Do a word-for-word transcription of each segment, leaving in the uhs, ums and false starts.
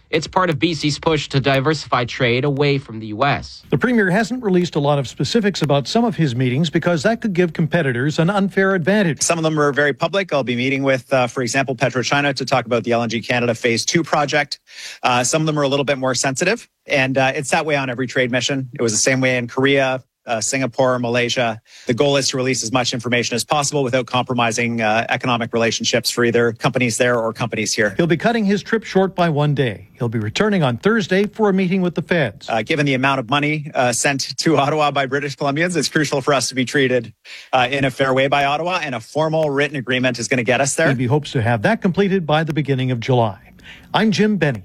It's part of B C's push to diversify trade away from the U S. The Premier hasn't released a lot of specifics about some of his meetings because that could give competitors an unfair advantage. Some of them are very public. I'll be meeting with, uh, for example, PetroChina to talk about the L N G Canada Phase two project. Uh, some of them are a little bit more sensitive, and uh, it's that way on every trade mission. It was the same way in Korea, Uh, Singapore, Malaysia. The goal is to release as much information as possible without compromising uh, economic relationships for either companies there or companies here. He'll be cutting his trip short by one day. He'll be returning on Thursday for a meeting with the feds. Uh, given the amount of money uh, sent to Ottawa by British Columbians, it's crucial for us to be treated uh, in a fair way by Ottawa, and a formal written agreement is going to get us there. He hopes to have that completed by the beginning of July. I'm Jim Benny.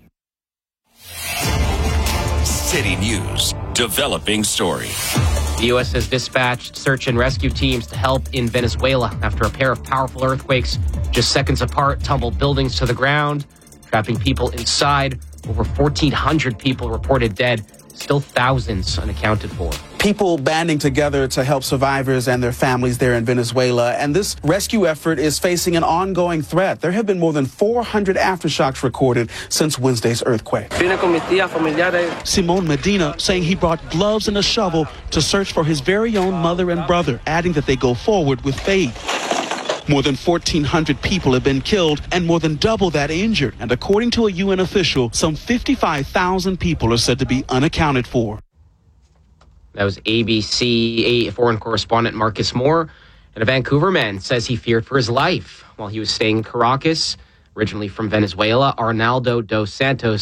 City News, developing story. The U S has dispatched search and rescue teams to help in Venezuela after a pair of powerful earthquakes just seconds apart tumbled buildings to the ground, trapping people inside. Over fourteen hundred people reported dead, still thousands unaccounted for. People banding together to help survivors and their families there in Venezuela. And this rescue effort is facing an ongoing threat. There have been more than four hundred aftershocks recorded since Wednesday's earthquake. Simon Medina saying he brought gloves and a shovel to search for his very own mother and brother, adding that they go forward with faith. More than fourteen hundred people have been killed and more than double that injured. And according to a U N official, some fifty-five thousand people are said to be unaccounted for. That was A B C foreign correspondent Marcus Moore. And a Vancouver man says he feared for his life while he was staying in Caracas. Originally from Venezuela, Arnaldo dos Santos